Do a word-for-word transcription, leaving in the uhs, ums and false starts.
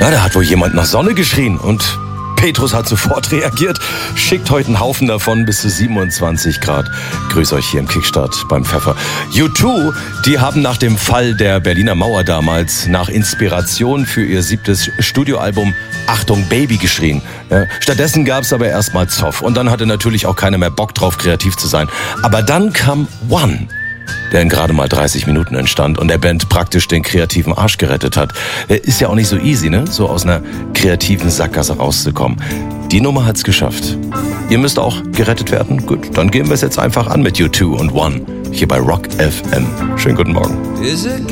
Ja, da hat wohl jemand nach Sonne geschrien und Petrus hat sofort reagiert, schickt heute einen Haufen davon bis zu siebenundzwanzig Grad. Grüß euch hier im Kickstart beim Pfeffer. U zwei, die haben nach dem Fall der Berliner Mauer damals nach Inspiration für ihr siebtes Studioalbum Achtung Baby geschrien. Ja, stattdessen gab es aber erstmal Zoff und dann hatte natürlich auch keiner mehr Bock drauf, kreativ zu sein. Aber dann kam One, der in gerade mal dreißig Minuten entstand und der Band praktisch den kreativen Arsch gerettet hat. Ist ja auch nicht so easy, ne? So aus einer kreativen Sackgasse rauszukommen. Die Nummer hat's geschafft. Ihr müsst auch gerettet werden? Gut, dann gehen wir es jetzt einfach an mit U zwei und One. Hier bei Rock F M. Schönen guten Morgen.